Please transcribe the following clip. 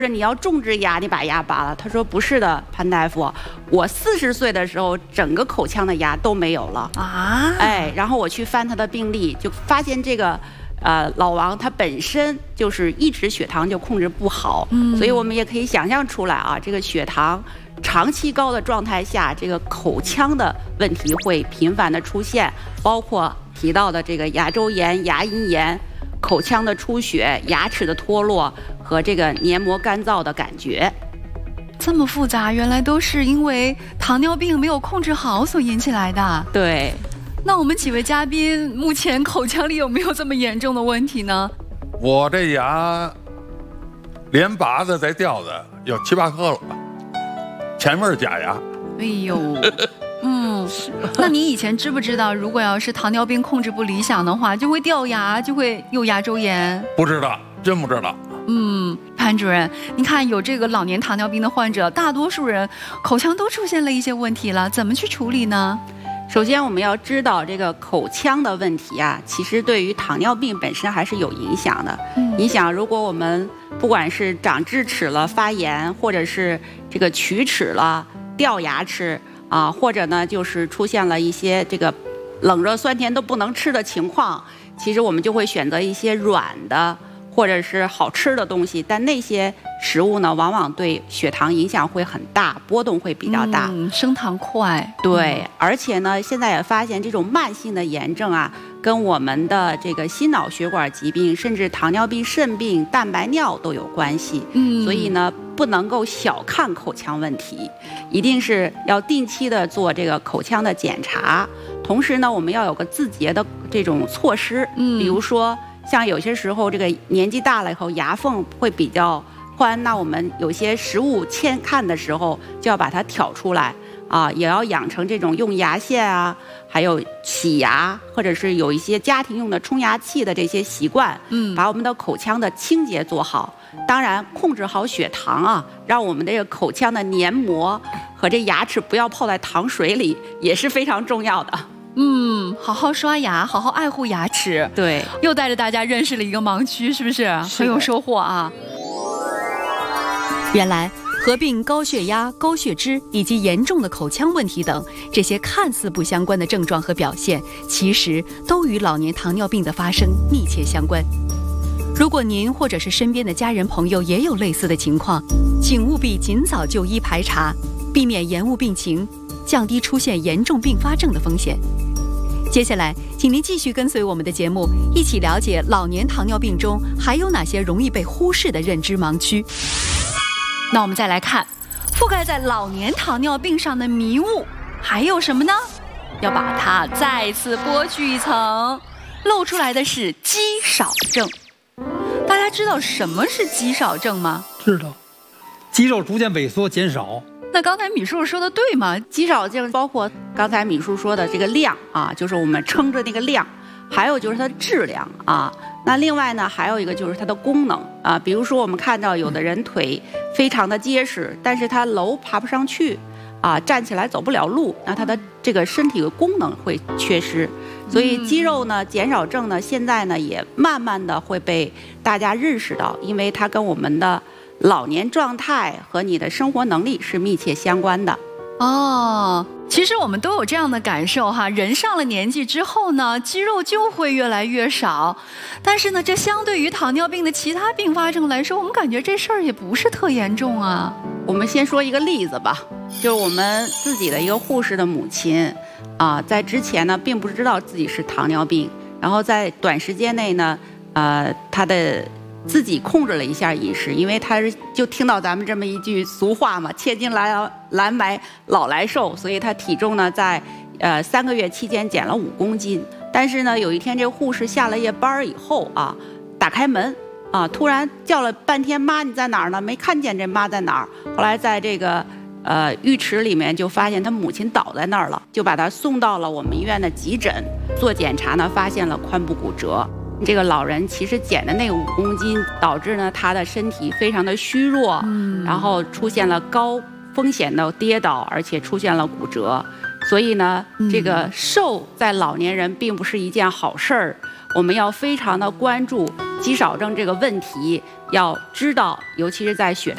你要种植牙，你把牙拔了。他说不是的，潘大夫，我40岁的时候，整个口腔的牙都没有了啊！哎，然后我去翻他的病历，就发现这个，老王他本身就是一直血糖就控制不好，所以我们也可以想象出来啊，这个血糖长期高的状态下，这个口腔的问题会频繁的出现，包括提到的这个牙周炎、牙龈炎。口腔的出血、牙齿的脱落和这个黏膜干燥的感觉， 这么复杂，原来都是因为糖尿病没有控制好所引起来的。 对， 那我们几位嘉宾目前口腔里有没有这么严重的问题呢？ 我这牙连拔的带掉的有7、8颗了，前面是假牙。 哎呦。那你以前知不知道，如果要是糖尿病控制不理想的话，就会掉牙，就会有牙周炎？ 不知道，真不知道。 潘主任，你看有这个老年糖尿病的患者，大多数人口腔都出现了一些问题了，怎么去处理呢？ 首先我们要知道这个口腔的问题啊，其实对于糖尿病本身还是有影响的。你想，如果我们不管是长智齿了、发炎，或者是这个龋齿了、掉牙齿。或者呢，就是出现了一些这个冷热酸甜都不能吃的情况，其实我们就会选择一些软的或者是好吃的东西，但那些食物呢，往往对血糖影响会很大，波动会比较大， 升糖快。 对，而且呢，现在也发现这种慢性的炎症啊，跟我们的这个心脑血管疾病，甚至糖尿病、肾病、蛋白尿都有关系。所以呢，不能够小看口腔问题，一定是要定期的做这个口腔的检查。同时呢，我们要有个自洁的这种措施，比如说像有些时候这个年纪大了以后，牙缝会比较宽，那我们有些食物切看的时候就要把它挑出来。也要养成这种用牙线啊，还有洗牙，或者是有一些家庭用的冲牙器的这些习惯，把我们的口腔的清洁做好。当然，控制好血糖啊，让我们这个口腔的黏膜和这牙齿不要泡在糖水里，也是非常重要的。 好好刷牙，好好爱护牙齿。 对， 又带着大家认识了一个盲区，是不是？很有收获啊！原来合并高血压、高血脂以及严重的口腔问题等这些看似不相关的症状和表现，其实都与老年糖尿病的发生密切相关。如果您或者是身边的家人朋友也有类似的情况，请务必尽早就医排查，避免延误病情，降低出现严重并发症的风险。接下来，请您继续跟随我们的节目，一起了解老年糖尿病中还有哪些容易被忽视的认知盲区。那我们再来看，覆盖在老年糖尿病上的迷雾还有什么呢？要把它再次剥去一层，露出来的是肌少症。大家知道什么是肌少症吗？ 知道，肌肉逐渐萎缩减少。 那刚才米叔说的对吗？ 肌少症包括刚才米叔说的这个量啊，就是我们称着那个量，还有就是它的质量啊。那另外呢，还有一个就是它的功能啊，比如说我们看到有的人腿非常的结实，但是他楼爬不上去啊，站起来走不了路，那他的这个身体的功能会缺失。所以肌肉呢减少症呢，现在呢也慢慢的会被大家认识到，因为它跟我们的老年状态和你的生活能力是密切相关的。 其实我们都有这样的感受哈，人上了年纪之后呢，肌肉就会越来越少。但是呢，这相对于糖尿病的其他并发症来说，我们感觉这事儿也不是特严重啊。 我们先说一个例子吧，就是我们自己的一个护士的母亲在之前呢并不知道自己是糖尿病，然后在短时间内呢她的自己控制了一下饮食，因为他就听到咱们这么一句俗话嘛，千金难买老来瘦，所以他体重呢在3个月期间减了5公斤。但是呢，有一天这护士下了夜班以后打开门突然叫了半天，妈你在哪儿呢？没看见这妈在哪儿。后来在这个浴池里面就发现他母亲倒在那儿了，就把他送到了我们医院的急诊做检查呢，发现了髋部骨折。这个老人其实减的那5公斤，导致呢他的身体非常的虚弱，然后出现了高风险的跌倒，而且出现了骨折。所以呢，这个瘦在老年人并不是一件好事儿，我们要非常的关注肌少症这个问题，要知道，尤其是在血